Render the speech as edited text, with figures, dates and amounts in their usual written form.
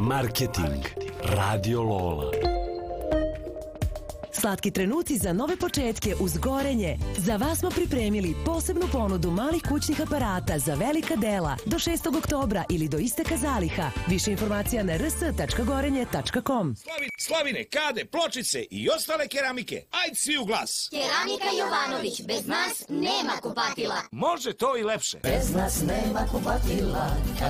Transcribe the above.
Marketing. Radio Lola. Slatki trenuci za nove početke uz Gorenje. Za vas smo pripremili posebnu ponudu malih kućnih aparata za velika dela do 6. oktobra ili do isteka zaliha. Više informacija na rs.gorenje.com. Slavine, kade, pločice i ostale keramike. Ajde svi u glas. Keramika Jovanović, bez nas nema kupatila. Može to i lepše. Bez nas nema kupatila.